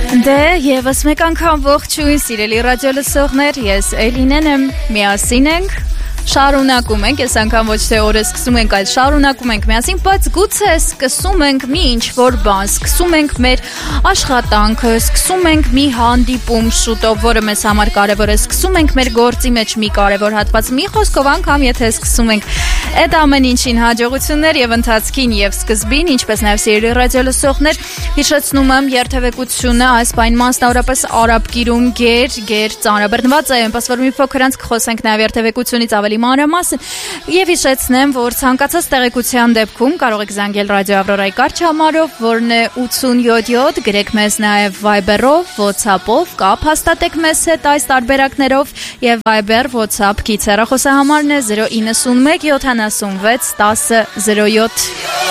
Դե եւս մեկ անգամ ողջույն սիրելի ռադիո լսողներ, ես Էլինեն եմ, միասին ենք, շարունակում ենք, այս անգամ ոչ թե օրը սկսում ենք, այլ շարունակում ենք միասին, բայց գուցե սկսում ենք մի ինչ-որ բան, սկսում ենք մեր աշխատանքը, սկսում ենք մի հանդիպում շուտով, որը մեզ համար կարևոր է, սկսում ենք մեր գործի մեջ մի կարևոր հատված, մի խոսքով անգամ եթե սկսում ենք այդ ամեն ինչին հաջողություններ եւ ընթացքին եւ սկզբին, ինչպես նաեւ սիրելի ռադիո լսողներ, հիշեցնում եմ երթևեկությունը այս բան մասնավորապես արաբկիրում գեր ծանրաբեռնված է, այնպես որ մի փոքր անց կխոսենք նաեւ երթևեկությունից ավելի մանրամասն եւ հիշեցնեմ, որ ցանկացած տեղեկության դեպքում կարող եք զանգել ռադիո Ավրորայի կարգչամարով, որն է 87 գրեք մեզ նաեւ Viber-ով, WhatsApp-ով, կապ հաստատեք մեզ հետ այս տարբերակներով եւ Viber, WhatsApp կից հեռախոսահամարն է 091 76 10 07